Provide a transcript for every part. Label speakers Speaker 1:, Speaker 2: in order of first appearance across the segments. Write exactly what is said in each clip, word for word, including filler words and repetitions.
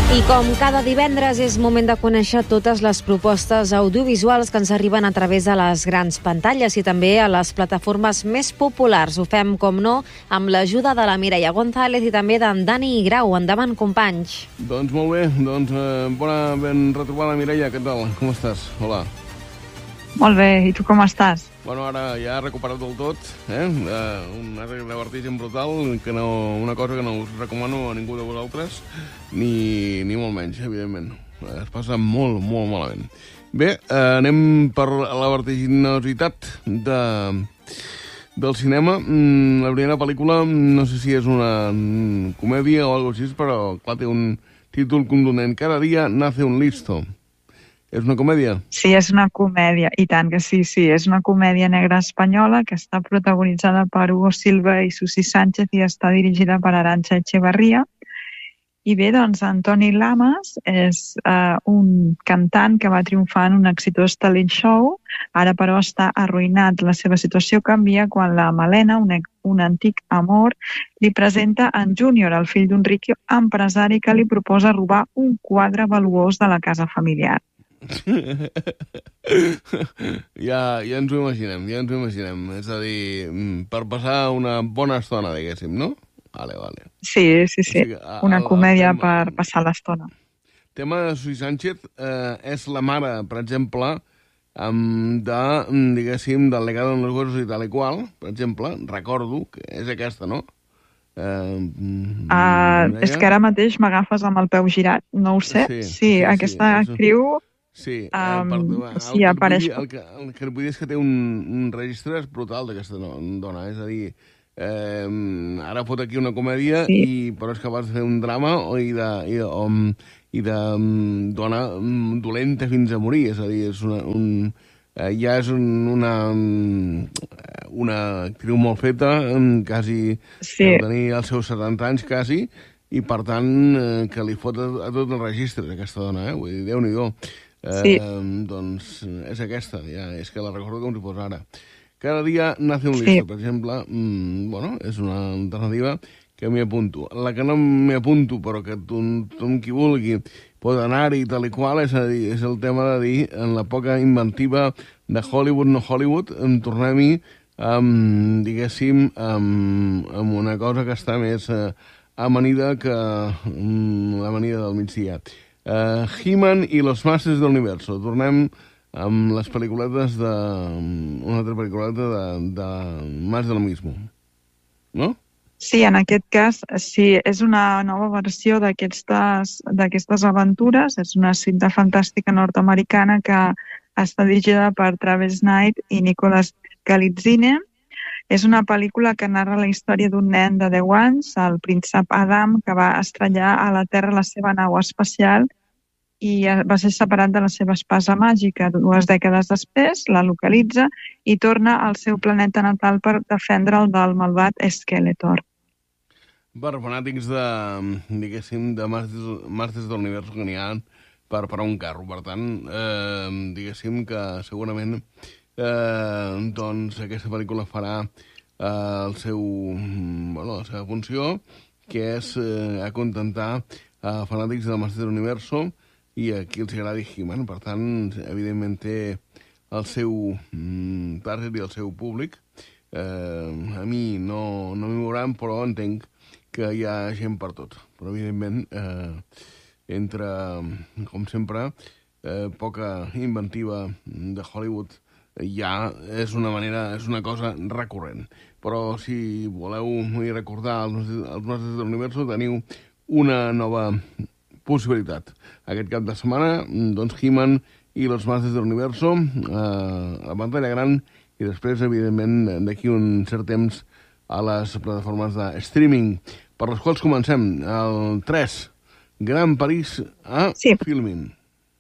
Speaker 1: I com cada divendres és moment de conèixer totes les propostes audiovisuals que ens arriben a través de les grans pantalles i també a les plataformes més populars. Ho fem, com no, amb l'ajuda de la Mireia González i també d'en Dani Grau. Endavant, companys.
Speaker 2: Doncs molt bé, doncs eh, bona ben retrobada, Mireia. Què tal? Com estàs? Hola.
Speaker 3: Molt bé, i tu com estàs?
Speaker 2: Bueno, ara ja he recuperat del tot, eh? Uh, un revertigen brutal, que no, una cosa que no us recomano a ningú de vosaltres, ni, ni molt menys, evidentment. Es passa molt, molt malament. Bé, uh, anem per la vertiginositat de, del cinema. Mm, la primera pel·lícula, no sé si és una mm, comèdia o alguna cosa així, però clar, té un títol contundent. Cada dia nace un listo. És una comèdia?
Speaker 3: Sí, és una comèdia, i tant que sí, sí. És una comèdia negra espanyola que està protagonitzada per Hugo Silva i Susi Sánchez i està dirigida per Arantxa Echevarría. I bé, doncs, Antoni Lamas és uh, un cantant que va triomfar en un exitós talent show. Ara, però, està arruïnat. La seva situació canvia quan la Malena, un, un antic amor, li presenta en Júnior, el fill d'un ric empresari que li proposa robar un quadre valuós de la casa familiar.
Speaker 2: ja, ja ens ho imaginem, ja ens ho imaginem. És a dir, per passar una bona estona, diguéssim, no? Vale, vale.
Speaker 3: Sí, sí, sí. O sigui, una comèdia tema, per passar l'estona.
Speaker 2: El tema de Susi Sánchez eh, és la mare, per exemple, um, de, diguéssim, del legado en los huesos i tal i qual, per exemple, recordo que és aquesta, no?
Speaker 3: Uh, uh, és que ara mateix m'agafes amb el peu girat, no ho sé. Sí, sí, sí aquesta sí, actriu...
Speaker 2: Sí,
Speaker 3: um,
Speaker 2: per, el,
Speaker 3: sí, apareix...
Speaker 2: El que, el que vull dir és que té un, un registre brutal d'aquesta dona, és a dir, eh, ara fot aquí una comèdia, sí. i, però és capaç de fer un drama i de, i de, um, i de um, dona um, dolenta fins a morir, és a dir, és una, un, eh, ja és un, una, um, una actriu molt feta, um, quasi sí. Deu tenir els seus setanta anys, quasi, i per tant eh, que li fot a, a tot el registre aquesta dona, eh? Vull dir, Déu-n'hi-do. Sí. Eh, doncs és aquesta, ja, és que la recordo com si fos ara. Cada dia nace un listo, sí. Per exemple, mmm, bueno, és una alternativa que m'hi apunto. La que no m'hi apunto, però que tothom qui vulgui pot anar-hi tal i qual, és a dir, és el tema de dir, en la poca inventiva de Hollywood, no Hollywood, en tornem-hi, um, diguéssim, amb, amb una cosa que està més uh, amanida que um, l'amanida del migdia. Uh, He-Man i los Masters del Universo. Tornem amb les pel·lículetes de... una altra pel·lículeta de, de Más de lo mismo. No?
Speaker 3: Sí, en aquest cas, sí, és una nova versió d'aquestes aventures. És una cinta fantàstica nord-americana que està dirigida per Travis Knight i Nicholas Galitzine. És una pel·lícula que narra la història d'un nen de deu anys, el príncep Adam, que va estrellar a la Terra la seva nau espacial i va ser separat de la seva espasa màgica. Dues dècades després la localitza i torna al seu planeta natal per defendre'l del malvat Skeletor.
Speaker 2: Per fanàtics de, diguéssim, de Masters de l'Univers que n'hi ha per parar un carro. Per tant, eh, diguéssim que segurament eh, doncs aquesta pel·lícula farà eh, el seu, bueno, la seva funció, que és eh, acontentar a fanàtics de Masters de l'Univers i a qui els agradi He-Man. Per tant, evidentment té el seu mm, target i el seu públic. Eh, a mi no, no m'hi veuran, però entenc que hi ha gent per tot. Però, evidentment, eh, entre, com sempre, eh, poca inventiva de Hollywood ja és una manera, és una cosa recurrent. Però si voleu recordar els nostres de l'univers, teniu una nova possibilitat. Aquest cap de setmana, doncs, He-Man i los Masters de l'Univers eh, a la pantalla gran i després, evidentment, d'aquí un cert temps a les plataformes de streaming, per les quals comencem el tres, Gran París a
Speaker 3: sí.
Speaker 2: Filmin.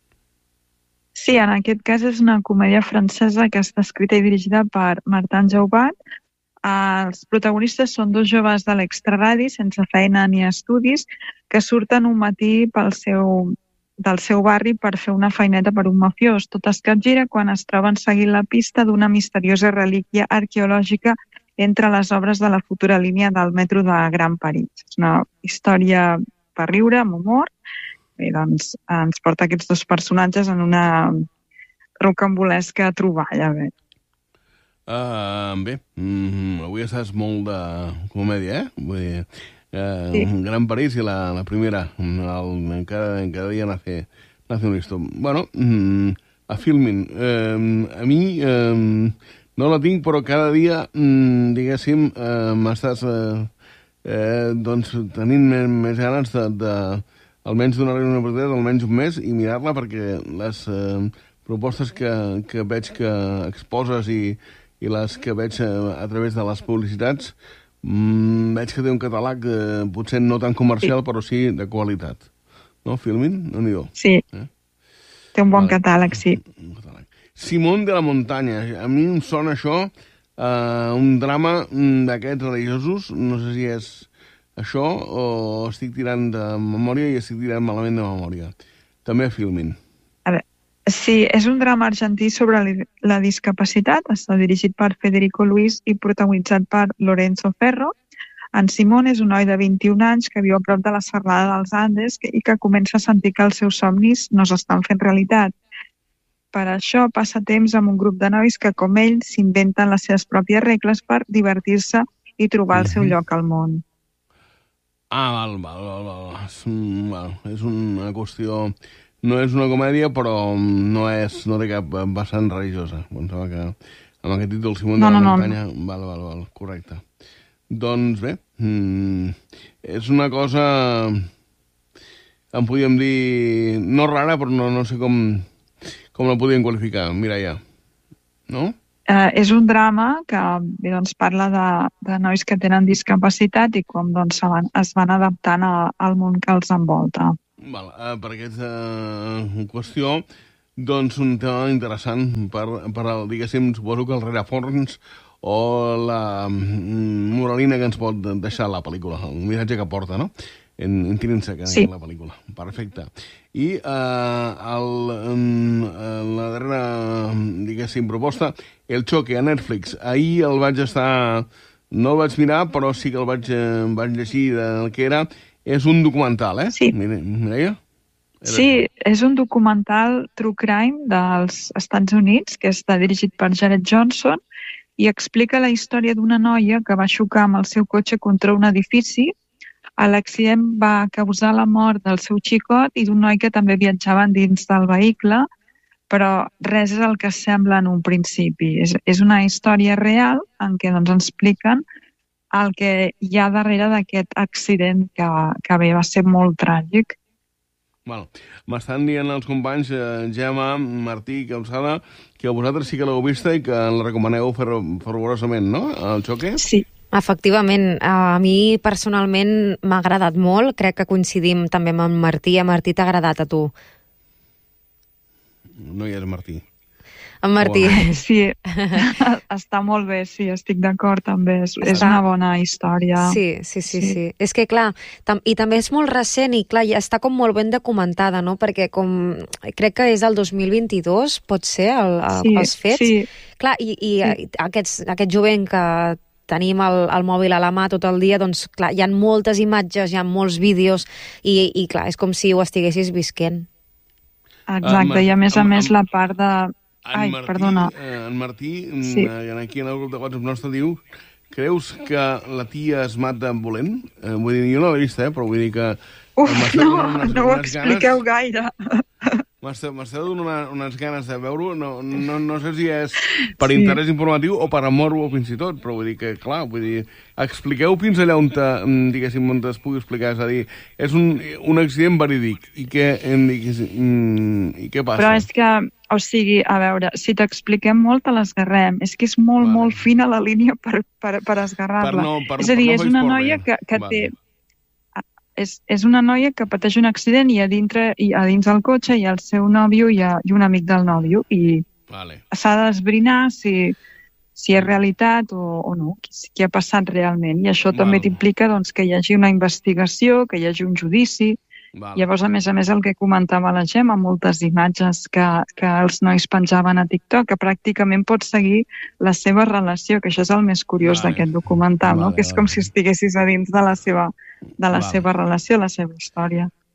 Speaker 3: Sí, en aquest cas és una comèdia francesa que està escrita i dirigida per Martin Jaubat. Els protagonistes són dos joves de l'extraradi, sense feina ni estudis, que surten un matí pel seu, del seu barri per fer una feineta per un mafiós. Tot es capgira quan es troben seguint la pista d'una misteriosa relíquia arqueològica entre les obres de la futura línia del metro de Gran París. És una història per riure, amb humor. i doncs ens porta aquests dos personatges en una rocambolesca troballa. Bé.
Speaker 2: Uh, bé, mm, avui estàs molt de comèdia, eh? Vull dir, uh, sí. Gran París i la, la primera, el, cada, cada dia nace, nace un listo. Bueno, mm, a Filmin, uh, a mi uh, no la tinc, però cada dia, mm, diguéssim, uh, m'estàs uh, uh, doncs, tenint més, més ganes de, de almenys donar-li una oportunitat, almenys un mes, i mirar-la, perquè les uh, propostes que, que veig que exposes i i les que veig a través de les publicitats, mmm, veig que té un catàleg eh, potser no tan comercial, sí. però sí de qualitat. No, Filmin? No n'hi do.
Speaker 3: Sí, eh? Té un bon vale. catàleg, sí.
Speaker 2: Catàleg. Simón de la Muntanya. A mi em sona això, eh, un drama d'aquests religiosos, no sé si és això o estic tirant de memòria i estic tirant malament de memòria. També a Filmin.
Speaker 3: A veure, sí, és un drama argentí sobre la discapacitat, està dirigit per Federico Luis i protagonitzat per Lorenzo Ferro. En Simón és un noi de vint-i-un anys que viu a prop de la serralada dels Andes i que comença a sentir que els seus somnis no s'estan fent realitat. Per això passa temps amb un grup de nois que, com ell, s'inventen les seves pròpies regles per divertir-se i trobar el seu lloc al món.
Speaker 2: Ah, val, val, val, val. És, un, val. és una qüestió... No és una comèdia, però no és no té cap vessant religiosa. Em sembla que amb aquest títol Simón no, de la no, Muntanya... No. Val, val, val, correcte. Doncs bé, mm, és una cosa... En podríem dir... No rara, però no, no sé com, com la podríem qualificar. Mira ja. No?
Speaker 3: Uh, és un drama que bé, doncs, parla de, de nois que tenen discapacitat i com doncs, es, van, es van adaptant a, al món que els envolta.
Speaker 2: Val, uh, per aquesta uh, qüestió, doncs un tema interessant per, per el, diguéssim, suposo que el rerefons o la mm, moralina que ens pot deixar la pel·lícula, el missatge que porta, no? En, intrínseca sí. en la pel·lícula. Perfecte. I uh, el, um, la darrera, diguéssim, proposta, El Choque, a Netflix. Ahir el vaig estar... No el vaig mirar, però sí que el vaig, eh, vaig llegir del que era. És un documental, eh?
Speaker 3: Sí.
Speaker 2: Mireia?
Speaker 3: Sí, és un documental true crime dels Estats Units que està dirigit per Jared Johnson i explica la història d'una noia que va xocar amb el seu cotxe contra un edifici. L'accident va causar la mort del seu xicot i d'un noi que també viatjaven dins del vehicle, però res és el que sembla en un principi. És, és una història real en què doncs, ens expliquen el que hi ha darrere d'aquest accident que, que bé, va ser molt tràgic.
Speaker 2: Bueno, m'estan dient els companys eh, Gemma, Martí i Calçada que vosaltres sí que l'heu vista i que la recomaneu fervorosament, no? El Choque?
Speaker 3: Sí.
Speaker 1: Efectivament, a mi personalment m'ha agradat molt, crec que coincidim també amb en Martí. A Martí t'ha agradat a tu?
Speaker 2: No hi és Martí.
Speaker 1: En Martí.
Speaker 3: Oh. Sí, està molt bé, sí, estic d'acord també. És, és una bona història.
Speaker 1: Sí, sí, sí, sí. sí. És que, clar, tam i també és molt recent i, clar, ja està com molt ben documentada, no? Perquè com crec que és el dos mil vint-i-dos, pot ser, el, el,
Speaker 3: sí,
Speaker 1: els fets.
Speaker 3: Sí.
Speaker 1: Clar, i, i sí. Aquests, aquest jovent que tenim el, el mòbil a la mà tot el dia, doncs, clar, hi ha moltes imatges, hi ha molts vídeos i, i clar, és com si ho estiguessis visquent.
Speaker 3: Exacte, uh, i a més a més la part de...
Speaker 2: En
Speaker 3: Ai,
Speaker 2: Martí,
Speaker 3: perdona.
Speaker 2: Eh, en Martí,
Speaker 3: sí.
Speaker 2: eh, aquí en el grup de WhatsApp nostre diu, creus que la tia es mata volent? Eh, vull dir, jo no l'he vist, eh, però vull dir que...
Speaker 3: Uf, no, unes, no ho expliqueu ganes, gaire.
Speaker 2: M'esteu donant unes ganes de veure-ho, no, no, no sé si és per sí. interès informatiu o per amor o fins i tot, però vull dir que, clar, vull dir, expliqueu fins allà on, te, diguéssim, on es pugui explicar, és a dir, és un, un accident verídic, i què, i què passa?
Speaker 3: Però és que, o sigui, a veure, si t'expliquem molt te l'esgarrem, és que és molt, vale. molt fina la línia per, per, per esgarrar-la.
Speaker 2: No, per,
Speaker 3: és a dir,
Speaker 2: no
Speaker 3: és una noia que, que vale. té... És, és una noia que pateix un accident i a, dintre, i a dins del cotxe hi ha el seu nòvio i, ha, i un amic del nòvio i
Speaker 2: vale.
Speaker 3: s'ha d'esbrinar si, si és realitat o, o no, què ha passat realment. I això vale. també t'implica doncs, que hi hagi una investigació, que hi hagi un judici. Vale. Llavors, a més a més, el que comentava la Gemma, moltes imatges que, que els nois penjaven a TikTok, que pràcticament pots seguir la seva relació, que això és el més curiós vale. d'aquest documental, vale, no? que és vale. com si estiguessis a dins de la seva, de la vale. seva relació, la seva història.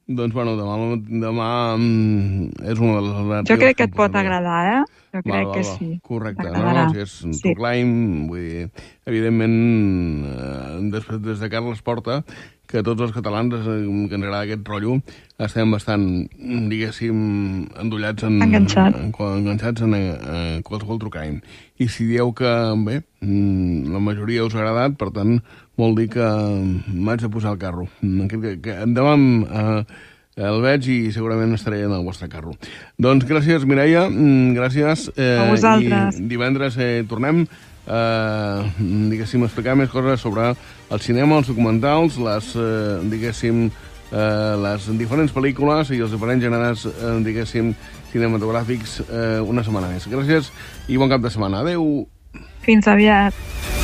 Speaker 2: Doncs, bueno, demà, demà és una de les alternatives.
Speaker 3: Jo crec que et pot agradar, eh? Jo crec
Speaker 2: val, val,
Speaker 3: que
Speaker 2: val.
Speaker 3: sí.
Speaker 2: Correcte. No, no, si és un
Speaker 3: sí.
Speaker 2: true crime, vull dir, evidentment, eh, després, des de Carles Porta, que tots els catalans, eh, que ens agrada aquest rotllo, estem bastant, diguéssim, endollats en...
Speaker 3: Enganxats.
Speaker 2: En, en, enganxats en, en qualsevol true crime. I si dieu que, bé, la majoria us ha agradat, per tant, vol dir que m'haig de posar al carro. Que, que demà eh, el veig i segurament estaré en el vostre carro. Doncs gràcies, Mireia, gràcies. Eh,
Speaker 3: a vosaltres.
Speaker 2: I divendres eh, tornem eh, diguéssim, a explicar més coses sobre el cinema, els documentals, les, eh, diguéssim, eh, les diferents pel·lícules i els diferents gèneres, eh, diguéssim, cinematogràfics eh, una setmana més. Gràcies i bon cap de setmana. Adéu.
Speaker 3: Fins aviat.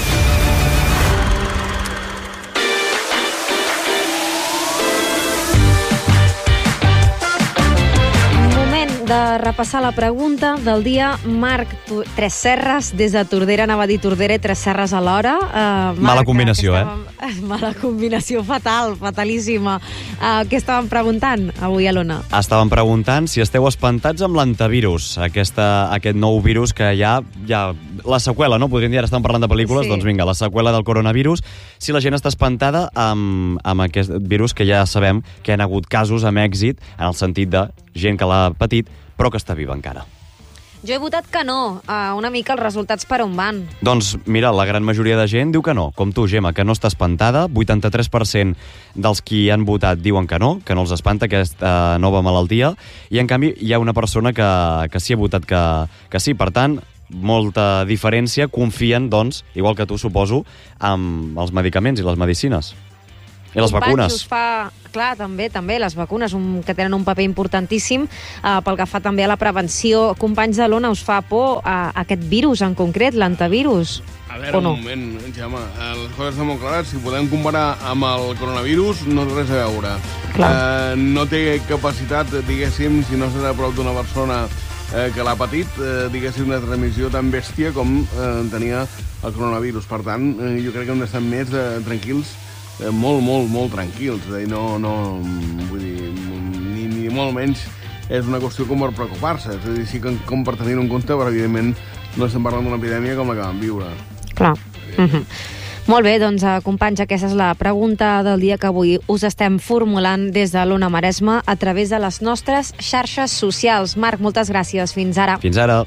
Speaker 1: De repassar la pregunta del dia. Marc Tresserras, des de Tordera, anava a dir Tordera i Tresserras alhora. Uh,
Speaker 4: Mala combinació, estàvem...
Speaker 1: eh? Mala combinació, fatal, fatalíssima. Uh, què estàvem preguntant avui a l'Ona?
Speaker 4: Estàvem preguntant si esteu espantats amb l'antivirus, aquesta, aquest nou virus que ja, ja... La seqüela, no? Podríem dir, ara estem parlant de pel·lícules, sí. Doncs vinga, la seqüela del coronavirus. Si la gent està espantada amb, amb aquest virus que ja sabem que hi ha hagut casos amb èxit, en el sentit de gent que l'ha patit, però que està viva encara.
Speaker 1: Jo he votat que no. Uh, una mica els resultats per on van.
Speaker 4: Doncs mira, la gran majoria de gent diu que no. Com tu, Gemma, que no està espantada. vuitanta-tres per cent dels qui han votat diuen que no, que no els espanta aquesta nova malaltia. I en canvi hi ha una persona que, que sí ha votat que, que sí. Per tant, molta diferència. Confien, doncs, igual que tu, suposo, amb els medicaments i les medicines. I les vacunes.
Speaker 1: Us fa, clar, també, també, les vacunes, un, que tenen un paper importantíssim eh, pel que fa també a la prevenció. Companys de l'Ona, us fa por a aquest virus en concret, l'antivirus?
Speaker 2: A veure,
Speaker 1: no?
Speaker 2: un moment, Gemma, les coses estan molt clares. Si podem comparar amb el coronavirus, no té res a veure. Eh, no té capacitat, diguéssim, si no s'ha a prop d'una persona eh, que l'ha patit, eh, diguéssim, una transmissió tan bèstia com eh, tenia el coronavirus. Per tant, eh, jo crec que hem d'estar més eh, tranquils, eh, molt, molt, molt tranquils. És a dir, no, no, vull dir, ni, ni molt menys és una qüestió com per preocupar-se. És a dir, sí que com per tenir-ho en compte, però evidentment no estem parlant d'una epidèmia com la que vam viure.
Speaker 1: Clar. Mm-hmm. Molt bé, doncs, companys, aquesta és la pregunta del dia que avui us estem formulant des de l'Ona Maresme a través de les nostres xarxes socials. Marc, moltes gràcies. Fins ara.
Speaker 4: Fins ara.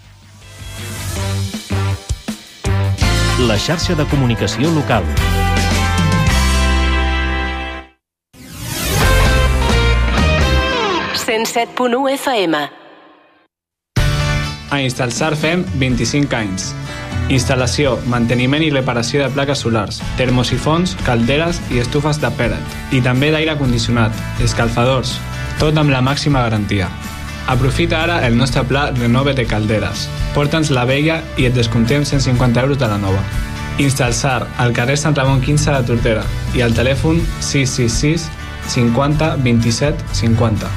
Speaker 5: La xarxa de comunicació local.
Speaker 6: cent set punt u F M.
Speaker 7: A Instal·sar fem vint-i-cinc anys. Instal·lació, manteniment i reparació de plaques solars, termosifons, calderes i estufes de pellet. I també d'aire condicionat, escalfadors, tot amb la màxima garantia. Aprofita ara el nostre pla Renove de calderes. Porta'ns la vella i et descomptem cent cinquanta euros de la nova. Instal·sar, al carrer Sant Ramon quinze de Tordera i al telèfon sis sis sis cinquanta vint-i-set cinquanta.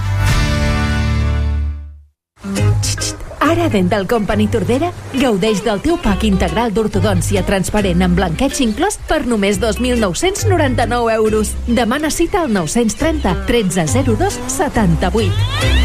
Speaker 8: Ara, Dental Company Tordera, gaudeix del teu pack integral d'ortodòncia transparent amb blanqueig inclòs per només dos mil nou-cents noranta-nou euros. Demana cita al nou trenta tretze zero dos setanta-vuit.